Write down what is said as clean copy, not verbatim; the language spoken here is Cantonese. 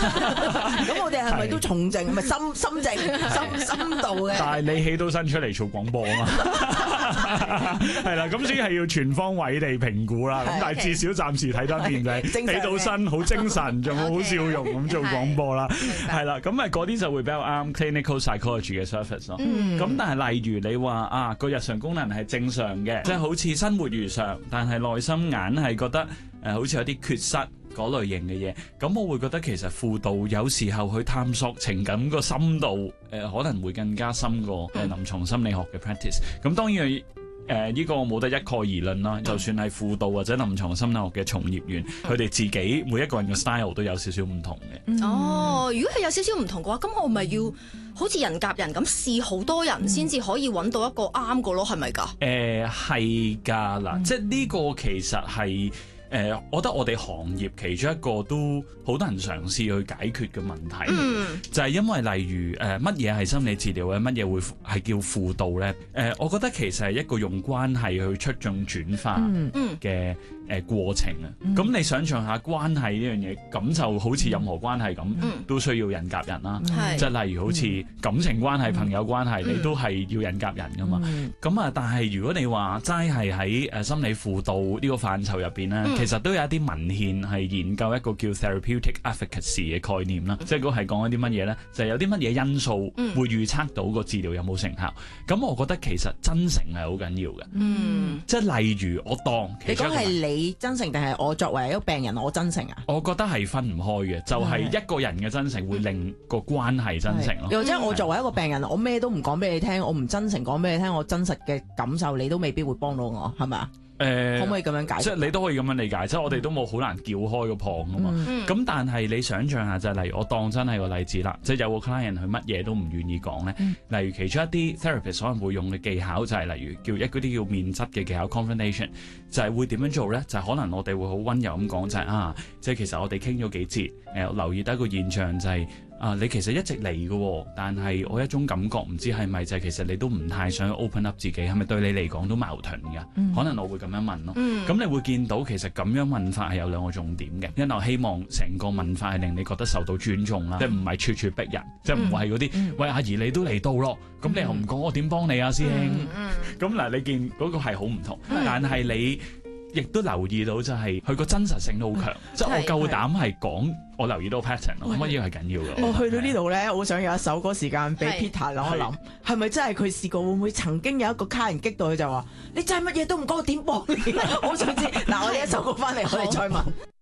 咁我哋係咪都重症？唔係心症、深度嘅？ 但係你起到身出嚟做廣播啊嘛，係啦，咁所以係要全方位地評估啦。咁但係至少暫時睇得見就係起到身好精神，仲好笑容咁做廣播啦。係啦，咁嗰啲就會比較啱 clinical psychology 嘅 service 咯。咁但係例如你話個日常功能係正常嘅，即係好似生活如常，但係內心硬係覺得好似有啲缺失嗰類型嘅嘢，咁我會覺得其實輔導有時候去探索情感個深度，可能會更加深過臨床心理學嘅 practice。咁當然呢個冇得一概而論啦。就算係輔導或者臨床心理學嘅從業員，佢哋自己每一個人嘅 style 都有少少唔同嘅。 哦，如果係有少少唔同嘅話，咁我咪要好似人夾人咁試好多人先至可以揾到一個啱個咯，係咪㗎？ 係㗎嗱，即係呢個其實係。我覺得我哋行業其中一個都好多人嘗試去解決嘅問題，就係因為例如乜嘢係心理治療咧，乜嘢會係叫輔導咧？我覺得其實係一個用關係去促進轉化嘅過程啊。咁你想象下關係呢樣嘢，咁就好似任何關係咁，都需要人夾人啦。即係例如好似感情關係、朋友關係，你都係要人夾人噶嘛。咁但係如果你話齋係喺心理輔導呢個範疇入邊咧，其實都有一啲文獻係研究一個叫 therapeutic efficacy 嘅概念啦，即係嗰個係講一啲乜嘢咧？就係有啲乜嘢因素會預測到個治療有冇成效。咁我覺得其實真誠係好緊要嘅。即係例如我當你講係你真誠定係我作為一個病人我真誠啊？ 我覺得係分唔開嘅，就係一個人嘅真誠會令個關係真誠咯。 又或者我作為一個病人，我咩都唔講俾你聽，我唔真誠講俾你聽，我真實嘅感受，你都未必會幫到我，係咪啊？可唔可以咁樣解釋？ 即係你都可以咁樣理解，即係我哋都冇好難撬開個破啊嘛。咁但係你想象下，就係例如我當真係個例子啦，即係有個 client 佢乜嘢都唔願意講咧。例如其中一啲 therapist 可能會用嘅技巧就係例如叫嗰啲叫面質嘅技巧 confrontation， 就係會點樣做咧？就係可能我哋會好溫柔咁講就係即係其實我哋傾咗幾節，留意到一個現象就係。你其實一直嚟嘅，但係我一種感覺唔知係咪就係其實你都唔太想 open up 自己，係咪對你嚟講都矛盾㗎？可能我會咁樣問咯。咁你會見到其實咁樣問法係有兩個重點嘅，因為我希望成個問法係令你覺得受到尊重啦，即係唔係處處逼人，即係唔係嗰啲喂阿姨你都嚟到咯，咁你又唔講我點幫你啊師兄？咁嗱，你見嗰個係好唔同，但係你亦都留意到就係佢個真實性都好強，即係我夠膽係講。我留意到 pattern 咯，乜嘢係緊要嘅？ 我去到呢度咧，我好想有一首歌時間俾 Peter 諗一諗，係咪真係佢試過？會唔會曾經有一個客人激到佢就話：你真係乜嘢都唔講，我點幫你？我想知。嗱，我哋一首歌翻嚟，我哋再問。